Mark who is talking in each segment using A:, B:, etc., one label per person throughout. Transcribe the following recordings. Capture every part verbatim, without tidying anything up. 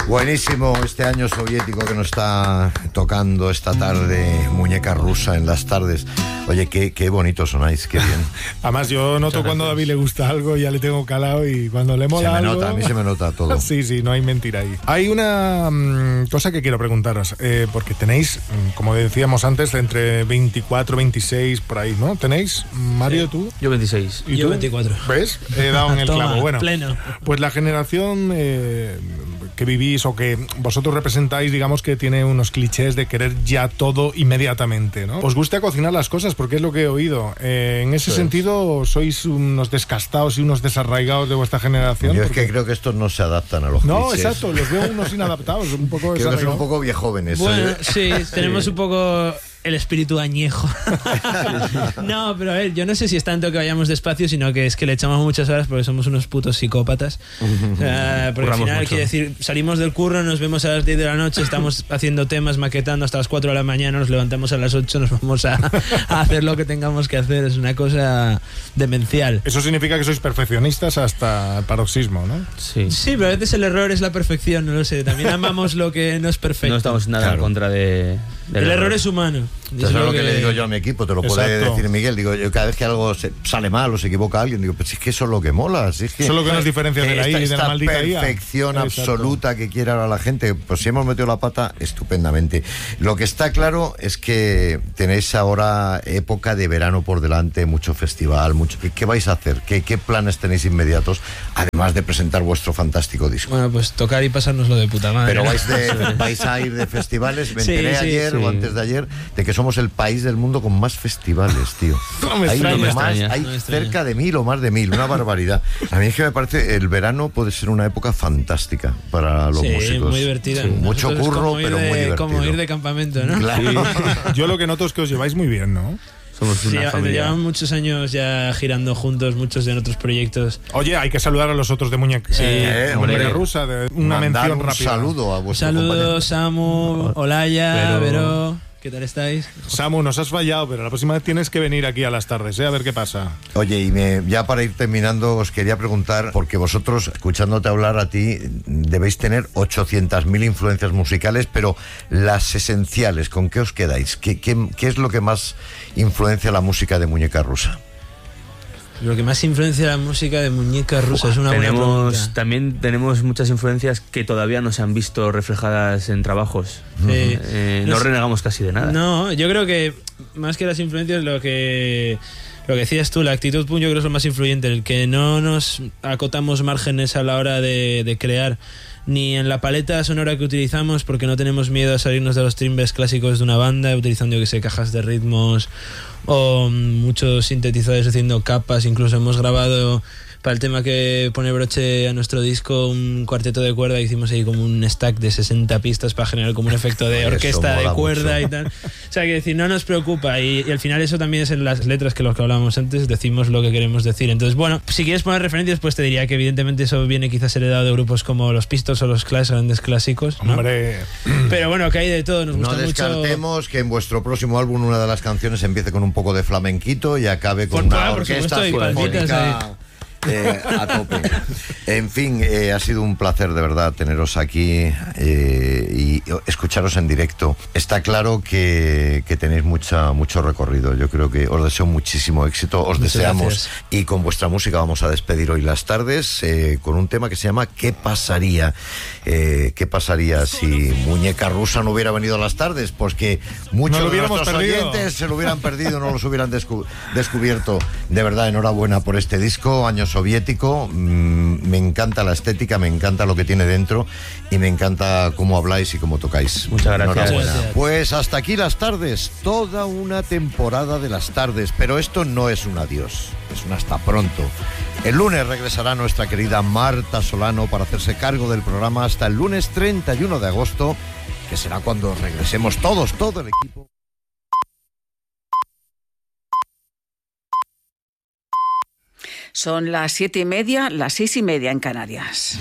A: Buenísimo este año soviético que nos está tocando esta tarde, Muñeca Rusa en las tardes. Oye, qué, qué bonito sonáis, qué bien.
B: Además, yo noto cuando a David le gusta algo, ya le tengo calado, y cuando le mola
A: se me
B: algo...
A: nota, a mí se me nota todo.
B: Sí, sí, no hay mentira ahí. Hay una mmm, cosa que quiero preguntaros, eh, porque tenéis, como decíamos antes, entre veinticuatro, veintiséis, por ahí, ¿no? ¿Tenéis, Mario, tú?
C: Yo veintiséis.
B: ¿Y
D: yo
B: tú?
D: veinticuatro.
B: ¿Ves? He dado en el
D: Toma,
B: clavo. Bueno,
D: pleno.
B: Pues la generación eh, que vivís o que vosotros representáis, digamos que tiene unos clichés de querer ya todo inmediatamente, ¿no? Os gusta cocinar las cosas porque es lo que he oído. Eh, en ese
A: sí.
B: sentido, ¿sois unos descastados y unos desarraigados de vuestra generación?
A: Yo es
B: porque...
A: que creo que estos no se adaptan a los
B: No,
A: clichés.
B: exacto, los veo unos inadaptados, un poco
A: Creo que son un
B: desarraigados.
A: poco viejóvenes.
D: Bueno,
A: ¿eh?
D: sí, tenemos un poco el espíritu añejo. No, pero a ver, yo no sé si es tanto que vayamos despacio, sino que es que le echamos muchas horas porque somos unos putos psicópatas. O sea, porque al final, quiere decir, salimos del curro, nos vemos a las diez de la noche, estamos haciendo temas, maquetando hasta las cuatro de la mañana, nos levantamos a las ocho, nos vamos a, a hacer lo que tengamos que hacer. Es una cosa demencial.
B: Eso significa que sois perfeccionistas hasta el paroxismo, ¿no?
C: Sí.
D: Sí, pero a veces el error es la perfección, no lo sé. También amamos lo que no es perfecto.
C: No estamos nada
A: Claro.
C: en contra de... del
D: El error es humano.
A: Eso es lo que le digo yo a mi equipo, te lo puede
B: Exacto.
A: decir Miguel. Digo, yo cada vez que algo se sale mal o se equivoca alguien, digo, pues es que eso es lo que mola. Si es que
B: Eso es lo que nos diferencia de la I A y de la maldita I A.
A: Esta perfección
B: Exacto.
A: absoluta que quiere ahora la gente, pues si hemos metido la pata, estupendamente. Lo que está claro es que tenéis ahora época de verano por delante, mucho festival, mucho. ¿Qué, qué vais a hacer? ¿Qué, ¿Qué planes tenéis inmediatos? Además de presentar vuestro fantástico disco.
D: Bueno, pues tocar y pasárnoslo de puta madre.
A: Pero
D: ¿no?
A: vais, de, vais a ir de festivales. Me
D: Sí,
A: enteré
D: sí,
A: ayer
C: sí.
A: o antes de ayer de que somos el país del mundo con más festivales, tío.
B: No me
A: hay
B: extraña.
A: más,
C: extraña.
A: hay
D: No me extraña.
A: cerca de mil o más de mil, una barbaridad. A mí es que me parece el verano puede ser una época fantástica para los
D: sí,
A: músicos.
D: muy divertida.
A: Sí, mucho
D: Nosotros es
A: curro,
D: como ir
A: pero
D: de-
A: muy divertido.
D: Como ir de campamento, ¿no?
A: Claro.
B: Yo lo que noto es que os lleváis muy bien, ¿no?
C: Somos
D: Sí,
C: una familia.
D: llevan muchos años ya girando juntos, muchos de otros proyectos.
B: Oye, hay que saludar a los otros de Muñeca,
D: Sí,
B: eh,
A: hombre.
B: Muñeca Rusa, de una
A: Mandar
B: mención
A: un
B: rápida.
A: saludo a vuestro
D: Saludos,
A: compañero.
D: Samu, Olaya,
C: Pero-
D: Vero. ¿Qué tal estáis?
B: Samu, nos has fallado, pero la próxima vez tienes que venir aquí a las tardes, ¿eh? A ver qué pasa.
A: Oye, y me, ya para ir terminando, os quería preguntar, porque vosotros, escuchándote hablar a ti, debéis tener ochocientas mil influencias musicales, pero las esenciales, ¿con qué os quedáis? ¿Qué, qué, qué es lo que más influencia la música de Muñeca Rusa?
D: Lo que más influencia la música de Muñeca Rusa es una buena
C: tenemos,
D: pregunta.
C: también tenemos muchas influencias que todavía no se han visto reflejadas en trabajos.
D: Sí.
C: Eh, no
D: No sé-
C: renegamos casi de nada.
D: No, yo creo que más que las influencias, lo que lo que decías tú, la actitud punk, yo creo que es lo más influyente, el que no nos acotamos márgenes a la hora de, de crear, ni en la paleta sonora que utilizamos, porque no tenemos miedo a salirnos de los timbres clásicos de una banda, utilizando, yo que sé, cajas de ritmos o muchos sintetizadores haciendo capas. Incluso hemos grabado para el tema que pone broche a nuestro disco un cuarteto de cuerda, hicimos ahí como un stack de sesenta pistas para generar como un efecto de
A: Eso
D: orquesta de
A: mola
D: cuerda
A: mucho.
D: y tal. O sea, que decir, no nos preocupa, y, y al final eso también es en las letras, que lo que hablábamos antes, decimos lo que queremos decir. Entonces, bueno, si quieres poner referencias, pues te diría que evidentemente eso viene quizás heredado de grupos como los Pistols o los Clash, grandes clásicos, ¿no?
B: Hombre,
D: Pero bueno, que hay de todo, nos
A: No
D: gusta mucho.
A: descartemos que en vuestro próximo álbum una de las canciones empiece con un poco de flamenquito y acabe con
D: Por-
A: una
D: por
A: orquesta
D: supuesto, y palmitas
A: sinfónica eh, a tope. En fin, eh, ha sido un placer de verdad teneros aquí eh, y escucharos en directo. Está claro que, que tenéis mucha, mucho recorrido. Yo creo que os deseo muchísimo éxito, os
D: Muchas
A: deseamos.
D: gracias.
A: Y con vuestra música vamos a despedir hoy las tardes eh, con un tema que se llama ¿Qué pasaría? Eh, ¿Qué pasaría si Muñeca Rusa no hubiera venido a las tardes? Pues que muchos
B: No lo
A: de
B: hubiéramos
A: nuestros
B: perdido.
A: oyentes se lo hubieran perdido, no los hubieran descu- descubierto. De verdad, enhorabuena por este disco, año soviético. Mm, me encanta la estética, me encanta lo que tiene dentro y me encanta cómo habláis y cómo tocáis.
C: Muchas gracias.
A: Enhorabuena.
D: Muchas gracias.
A: Pues hasta aquí las tardes, toda una temporada de las tardes, pero esto no es un adiós, es un hasta pronto. El lunes regresará nuestra querida Marta Solano para hacerse cargo del programa hasta el lunes treinta y uno de agosto, que será cuando regresemos todos, todo el equipo.
E: Son las siete y media, las seis y media en Canarias.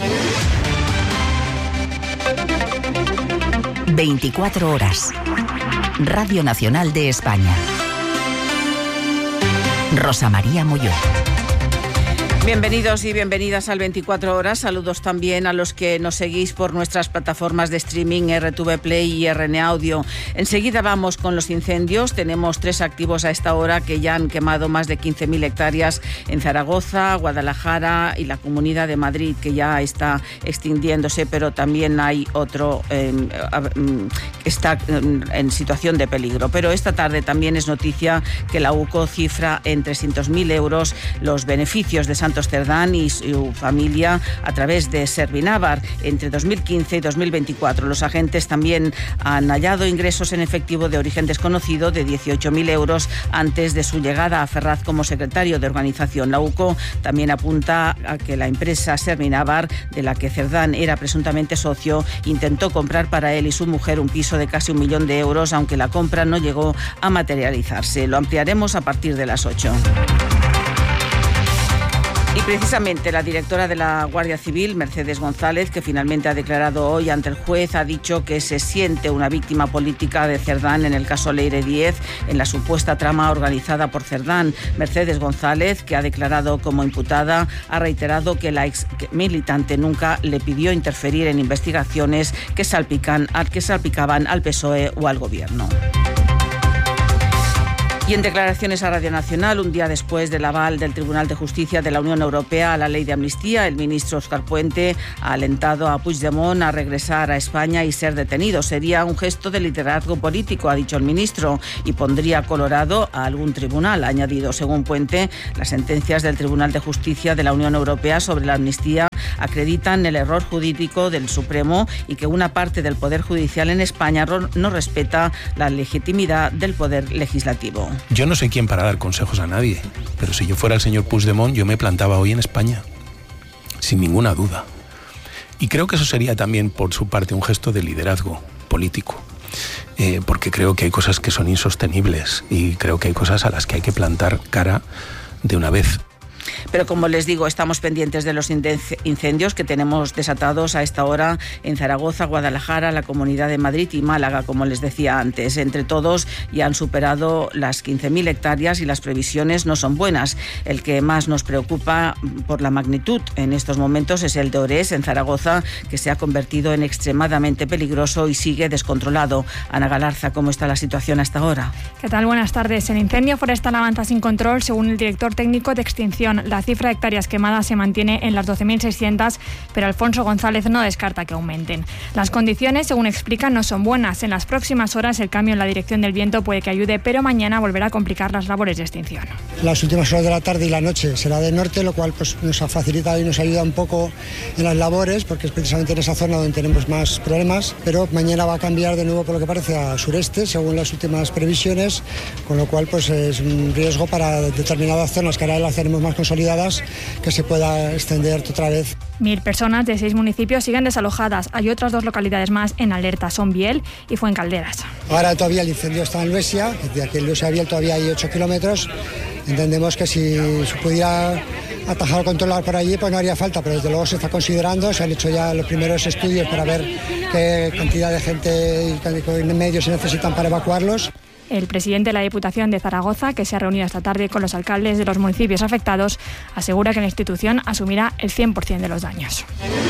F: veinticuatro horas. Radio Nacional de España. Rosa María Molló.
E: Bienvenidos y bienvenidas al veinticuatro horas. Saludos también a los que nos seguís por nuestras plataformas de streaming R T V Play y R N Audio. Enseguida vamos con los incendios. Tenemos tres activos a esta hora que ya han quemado más de quince mil hectáreas en Zaragoza, Guadalajara y la Comunidad de Madrid, que ya está extinguiéndose, pero también hay otro eh, que está en situación de peligro. Pero esta tarde también es noticia que la U C O cifra en trescientos mil euros los beneficios de Santos Cerdán y su familia a través de Servinavar. Entre dos mil quince y dos mil veinticuatro los agentes también han hallado ingresos en efectivo de origen desconocido de dieciocho mil euros antes de su llegada a Ferraz como secretario de organización. La U C O también apunta a que la empresa Servinavar, de la que Cerdán era presuntamente socio, intentó comprar para él y su mujer un piso de casi un millón de euros, aunque la compra no llegó a materializarse. Lo ampliaremos a partir de las ocho. Y precisamente la directora de la Guardia Civil, Mercedes González, que finalmente ha declarado hoy ante el juez, ha dicho que se siente una víctima política de Cerdán en el caso Leire Díez, en la supuesta trama organizada por Cerdán. Mercedes González, que ha declarado como imputada, ha reiterado que la ex militante nunca le pidió interferir en investigaciones que salpican, que salpicaban al P S O E o al Gobierno. Y en declaraciones a Radio Nacional, un día después del aval del Tribunal de Justicia de la Unión Europea a la ley de amnistía, el ministro Óscar Puente ha alentado a Puigdemont a regresar a España y ser detenido. Sería un gesto de liderazgo político, ha dicho el ministro, y pondría colorado a algún tribunal. Ha añadido, según Puente, las sentencias del Tribunal de Justicia de la Unión Europea sobre la amnistía acreditan el error jurídico del Supremo y que una parte del Poder Judicial en España no respeta la legitimidad del Poder Legislativo.
G: Yo no soy quien para dar consejos a nadie, pero si yo fuera el señor Puigdemont, yo me plantaba hoy en España, sin ninguna duda. Y creo que eso sería también, por su parte, un gesto de liderazgo político, eh, porque creo que hay cosas que son insostenibles y creo que hay cosas a las que hay que plantar cara de una vez.
E: Pero como les digo, estamos pendientes de los incendios que tenemos desatados a esta hora en Zaragoza, Guadalajara, la Comunidad de Madrid y Málaga, como les decía antes. Entre todos ya han superado las quince mil hectáreas y las previsiones no son buenas. El que más nos preocupa por la magnitud en estos momentos es el de Orés, en Zaragoza, que se ha convertido en extremadamente peligroso y sigue descontrolado. Ana Galarza, ¿cómo está la situación hasta ahora?
H: ¿Qué tal? Buenas tardes. El incendio forestal avanza sin control, según el director técnico de extinción. La cifra de hectáreas quemadas se mantiene en las doce mil seiscientas, pero Alfonso González no descarta que aumenten. Las condiciones, según explica, no son buenas. En las próximas horas el cambio en la dirección del viento puede que ayude, pero mañana volverá a complicar las labores de extinción.
I: Las últimas horas de la tarde y la noche será de norte, lo cual pues, nos ha facilitado y nos ayuda un poco en las labores, porque es precisamente en esa zona donde tenemos más problemas, pero mañana va a cambiar de nuevo, por lo que parece, a sureste, según las últimas previsiones, con lo cual pues, es un riesgo para determinadas zonas que ahora las tenemos más consolidadas, que se pueda extender otra vez.
H: Mil personas de seis municipios siguen desalojadas. Hay otras dos localidades más en alerta, son Biel y Fuencalderas.
I: Ahora todavía el incendio está en Luesia, de aquí en Luesia a Biel todavía hay ocho kilómetros. Entendemos que si se pudiera atajar o controlar por allí, pues no haría falta, pero desde luego se está considerando, se han hecho ya los primeros estudios para ver qué cantidad de gente y qué medios se necesitan para evacuarlos.
H: El presidente de la Diputación de Zaragoza, que se ha reunido esta tarde con los alcaldes de los municipios afectados, asegura que la institución asumirá el cien por ciento de los daños.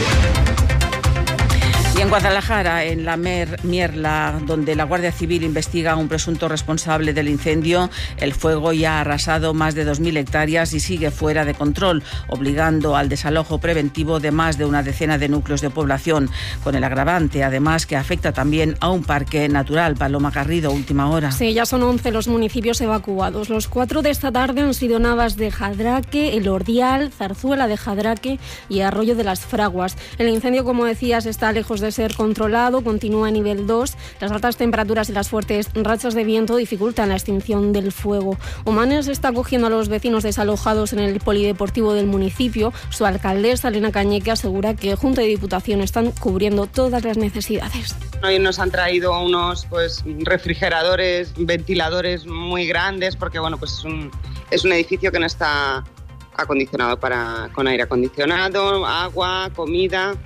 E: Y en Guadalajara, en la Mer, Mierla, donde la Guardia Civil investiga a un presunto responsable del incendio, el fuego ya ha arrasado más de dos mil hectáreas y sigue fuera de control, obligando al desalojo preventivo de más de una decena de núcleos de población, con el agravante, además, que afecta también a un parque natural. Paloma Garrido, última hora.
J: Sí, ya son once los municipios evacuados. Los cuatro de esta tarde han sido Navas de Jadraque, El Ordial, Zarzuela de Jadraque y Arroyo de las Fraguas. El incendio, como decías, está lejos de ser controlado, continúa a nivel dos. Las altas temperaturas y las fuertes rachas de viento dificultan la extinción del fuego. Omanes está acogiendo a los vecinos desalojados en el polideportivo del municipio. Su alcaldesa, Elena Cañeque, asegura que Junta y Diputación están cubriendo todas las necesidades.
K: Hoy nos han traído unos pues refrigeradores, ventiladores muy grandes, porque bueno, pues es un, es un edificio que no está acondicionado para, con aire acondicionado, agua, comida.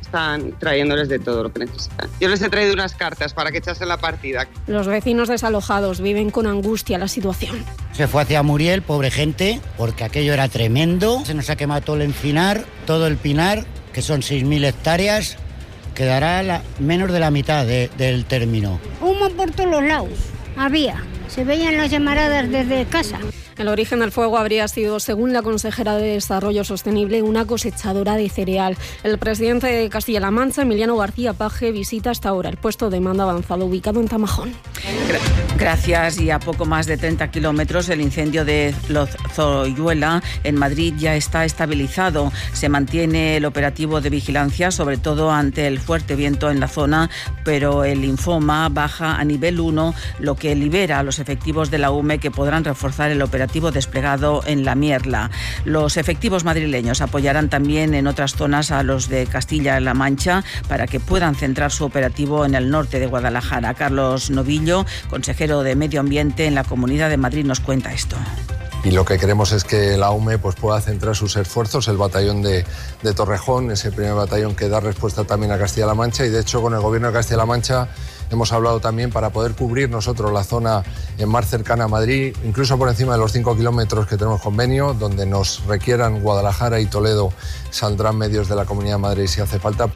K: están trayéndoles de todo lo que necesitan. Yo les he traído unas cartas para que echasen la partida.
J: Los vecinos desalojados viven con angustia la situación.
L: Se fue hacia Muriel, pobre gente, porque aquello era tremendo. Se nos ha quemado todo el encinar, todo el pinar, que son seis mil hectáreas, quedará la, menos de la mitad de, del término.
M: Humo por todos los lados, había, se veían las llamaradas desde casa.
J: El origen del fuego habría sido, según la consejera de Desarrollo Sostenible, una cosechadora de cereal. El presidente de Castilla-La Mancha, Emiliano García Paje, visita hasta ahora el puesto de mando avanzado ubicado en Tamajón.
E: Gracias. Y a poco más de treinta kilómetros, el incendio de Lozoyuela en Madrid ya está estabilizado. Se mantiene el operativo de vigilancia, sobre todo ante el fuerte viento en la zona, pero el Infoma baja a nivel uno, lo que libera a los efectivos de la U M E que podrán reforzar el operativo desplegado en la Mierla. Los efectivos madrileños apoyarán también en otras zonas a los de Castilla-La Mancha para que puedan centrar su operativo en el norte de Guadalajara. Carlos Novillo, consejero de Medio Ambiente en la Comunidad de Madrid, nos cuenta esto.
N: Y lo que queremos es que la U M E pues, pueda centrar sus esfuerzos, el batallón de, de Torrejón, ese primer batallón que da respuesta también a Castilla-La Mancha, y de hecho con el gobierno de Castilla-La Mancha hemos hablado también para poder cubrir nosotros la zona más cercana a Madrid, incluso por encima de los cinco kilómetros que tenemos convenio, donde nos requieran Guadalajara y Toledo, saldrán medios de la Comunidad de Madrid si hace falta.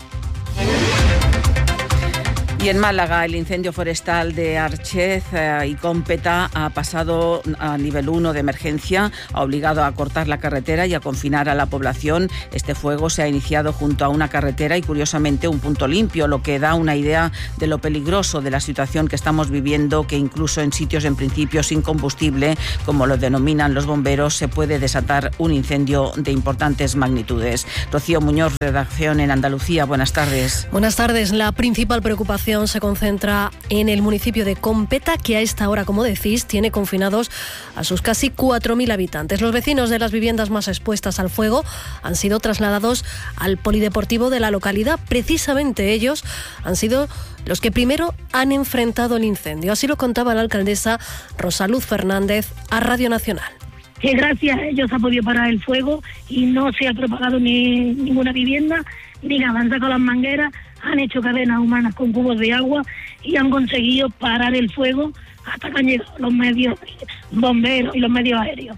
E: Y en Málaga, el incendio forestal de Archez eh, y Cómpeta ha pasado a nivel uno de emergencia, ha obligado a cortar la carretera y a confinar a la población. Este fuego se ha iniciado junto a una carretera y, curiosamente, un punto limpio, lo que da una idea de lo peligroso de la situación que estamos viviendo, que incluso en sitios en principio sin combustible, como lo denominan los bomberos, se puede desatar un incendio de importantes magnitudes. Rocío Muñoz, redacción en Andalucía. Buenas tardes.
O: Buenas tardes. La principal preocupación se concentra en el municipio de Cómpeta, que a esta hora, como decís, tiene confinados a sus casi cuatro mil habitantes. Los vecinos de las viviendas más expuestas al fuego han sido trasladados al polideportivo de la localidad. Precisamente ellos han sido los que primero han enfrentado el incendio. Así lo contaba la alcaldesa Rosaluz Fernández a Radio Nacional.
P: Que gracias a ellos ha podido parar el fuego y no se ha propagado ni ninguna vivienda, ni avanzar con las mangueras, han hecho cadenas humanas con cubos de agua y han conseguido parar el fuego hasta que han llegado los medios bomberos y los medios aéreos.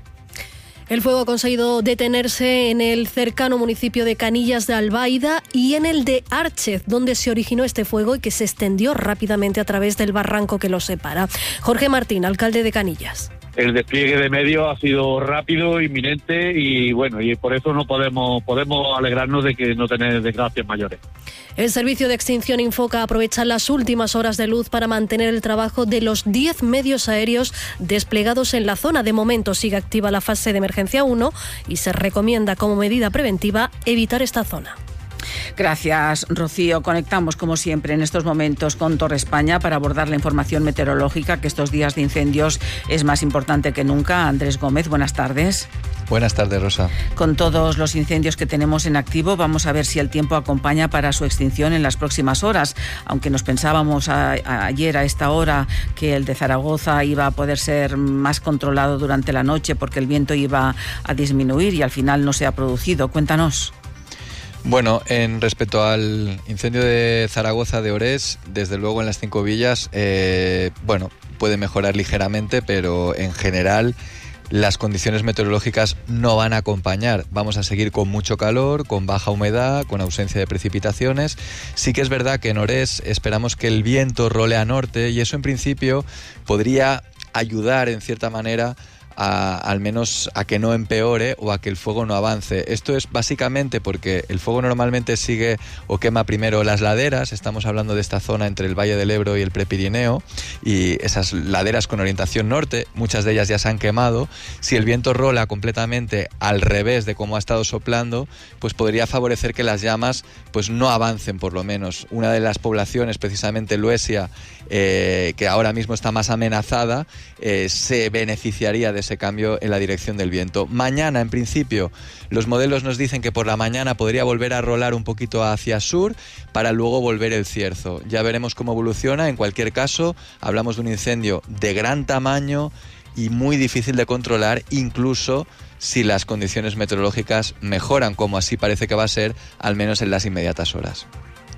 O: El fuego ha conseguido detenerse en el cercano municipio de Canillas de Albaida y en el de Archez, donde se originó este fuego y que se extendió rápidamente a través del barranco que lo separa. Jorge Martín, alcalde de Canillas.
Q: El despliegue de medios ha sido rápido, inminente y bueno, y por eso no podemos podemos alegrarnos de que no tener desgracias mayores.
O: El servicio de extinción Infoca aprovecha las últimas horas de luz para mantener el trabajo de los diez medios aéreos desplegados en la zona. De momento sigue activa la fase de emergencia uno y se recomienda como medida preventiva evitar esta zona.
E: Gracias, Rocío. Conectamos, como siempre, en estos momentos con Torre España para abordar la información meteorológica, que estos días de incendios es más importante que nunca. Andrés Gómez, buenas tardes.
R: Buenas tardes, Rosa.
E: Con todos los incendios que tenemos en activo, vamos a ver si el tiempo acompaña para su extinción en las próximas horas. Aunque nos pensábamos a, a, ayer a esta hora que el de Zaragoza iba a poder ser más controlado durante la noche porque el viento iba a disminuir y al final no se ha producido. Cuéntanos.
R: Bueno, en respecto al incendio de Zaragoza de Orés, desde luego en las Cinco Villas, eh, bueno, puede mejorar ligeramente, pero en general las condiciones meteorológicas no van a acompañar. Vamos a seguir con mucho calor, con baja humedad, con ausencia de precipitaciones. Sí que es verdad que en Orés esperamos que el viento role a norte y eso en principio podría ayudar en cierta manera A, al menos a que no empeore o a que el fuego no avance. Esto es básicamente porque el fuego normalmente sigue o quema primero las laderas. Estamos hablando de esta zona entre el Valle del Ebro y el Prepirineo y esas laderas con orientación norte, muchas de ellas ya se han quemado. Si el viento rola completamente al revés de cómo ha estado soplando, pues podría favorecer que las llamas pues no avancen por lo menos. Una de las poblaciones, precisamente Luesia, eh, que ahora mismo está más amenazada, eh, se beneficiaría de ese cambio en la dirección del viento. Mañana, en principio, los modelos nos dicen que por la mañana podría volver a rolar un poquito hacia sur para luego volver el cierzo. Ya veremos cómo evoluciona. En cualquier caso, hablamos de un incendio de gran tamaño y muy difícil de controlar, incluso si las condiciones meteorológicas mejoran, como así parece que va a ser, al menos en las inmediatas horas.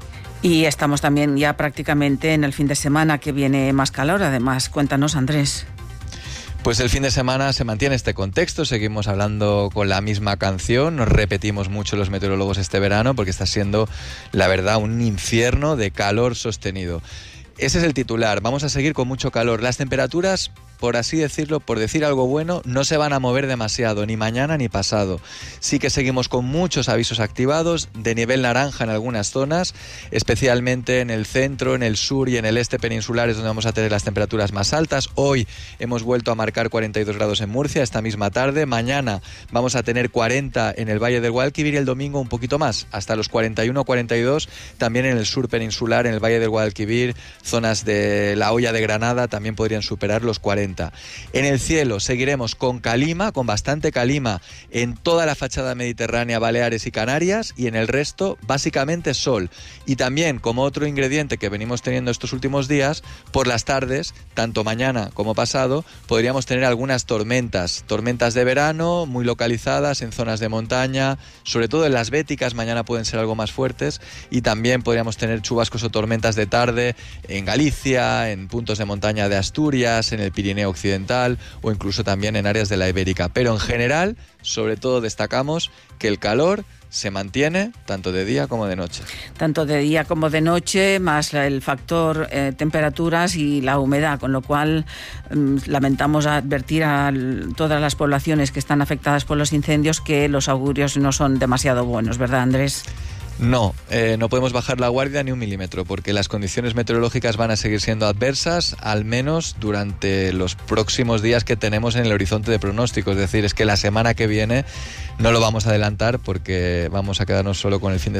E: Y estamos también ya prácticamente en el fin de semana, que viene más calor. Además, cuéntanos, Andrés.
R: Pues el fin de semana se mantiene este contexto, seguimos hablando con la misma canción, nos repetimos mucho los meteorólogos este verano porque está siendo, la verdad, un infierno de calor sostenido. Ese es el titular, vamos a seguir con mucho calor. Las temperaturas, por así decirlo, por decir algo bueno, no se van a mover demasiado, ni mañana ni pasado. Sí que seguimos con muchos avisos activados, de nivel naranja en algunas zonas, especialmente en el centro, en el sur y en el este peninsular es donde vamos a tener las temperaturas más altas. Hoy hemos vuelto a marcar cuarenta y dos grados en Murcia, esta misma tarde. Mañana vamos a tener cuarenta en el Valle del Guadalquivir y el domingo un poquito más, hasta los cuarenta y uno, cuarenta y dos, también en el sur peninsular, en el Valle del Guadalquivir, zonas de la Hoya de Granada también podrían superar los cuarenta. En el cielo seguiremos con calima, con bastante calima en toda la fachada mediterránea, Baleares y Canarias, y en el resto básicamente sol. Y también, como otro ingrediente que venimos teniendo estos últimos días, por las tardes, tanto mañana como pasado, podríamos tener algunas tormentas, tormentas de verano muy localizadas en zonas de montaña, sobre todo en las béticas, mañana pueden ser algo más fuertes, y también podríamos tener chubascos o tormentas de tarde en Galicia, en puntos de montaña de Asturias, en el Pirineo occidental o incluso también en áreas de la Ibérica. Pero en general, sobre todo destacamos que el calor se mantiene tanto de día como de noche.
E: Tanto de día como de noche, más el factor eh, temperaturas y la humedad, con lo cual eh, lamentamos advertir a todas las poblaciones que están afectadas por los incendios que los augurios no son demasiado buenos, ¿verdad, Andrés?
R: No, eh, no podemos bajar la guardia ni un milímetro porque las condiciones meteorológicas van a seguir siendo adversas, al menos durante los próximos días que tenemos en el horizonte de pronóstico. Es decir, es que la semana que viene no lo vamos a adelantar porque vamos a quedarnos solo con el fin de